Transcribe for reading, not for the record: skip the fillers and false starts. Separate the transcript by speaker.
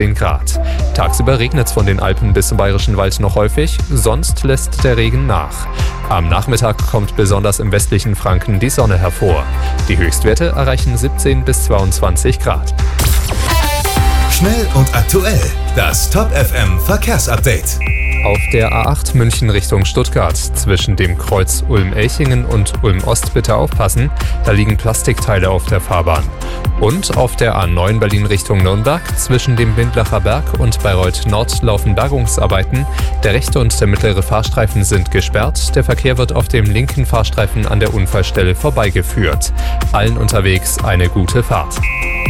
Speaker 1: 10 Grad. Tagsüber regnet es von den Alpen bis zum Bayerischen Wald noch häufig, sonst lässt der Regen nach. Am Nachmittag kommt besonders im westlichen Franken die Sonne hervor. Die Höchstwerte erreichen 17 bis 22 Grad.
Speaker 2: Schnell und aktuell, das Top FM Verkehrsupdate.
Speaker 1: Auf der A8 München Richtung Stuttgart zwischen dem Kreuz Ulm-Elchingen und Ulm-Ost bitte aufpassen, da liegen Plastikteile auf der Fahrbahn. Und auf der A9 Berlin Richtung Nürnberg zwischen dem Bindlacher Berg und Bayreuth Nord laufen Bergungsarbeiten. Der rechte und der mittlere Fahrstreifen sind gesperrt, der Verkehr wird auf dem linken Fahrstreifen an der Unfallstelle vorbeigeführt. Allen unterwegs eine gute Fahrt.